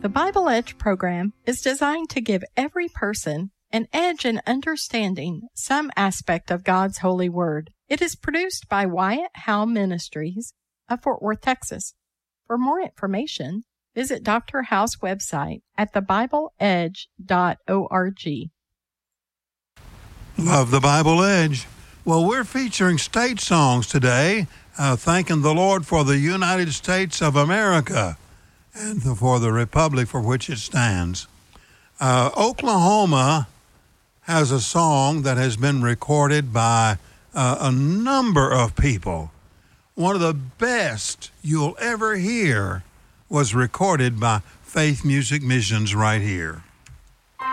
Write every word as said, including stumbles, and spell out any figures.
The Bible Edge program is designed to give every person an edge in understanding some aspect of God's holy word. It is produced by Wyatt Howe Ministries of Fort Worth, Texas. For more information, visit Doctor Howe's website at the bible edge dot org. Love the Bible Edge. Well, we're featuring state songs today, uh, thanking the Lord for the United States of America and for the republic for which it stands. Uh, Oklahoma has a song that has been recorded by uh, a number of people. One of the best you'll ever hear was recorded by Faith Music Missions right here.